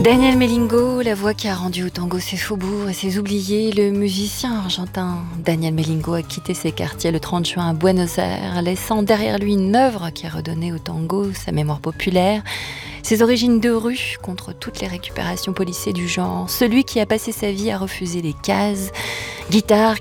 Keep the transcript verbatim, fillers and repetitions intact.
Daniel Melingo, la voix qui a rendu au tango ses faubourgs et ses oubliés. Le musicien argentin Daniel Melingo a quitté ses quartiers le trente juin à Buenos Aires, laissant derrière lui une œuvre qui a redonné au tango sa mémoire populaire, ses origines de rue contre toutes les récupérations policées du genre. Celui qui a passé sa vie à refuser les cases, guitare,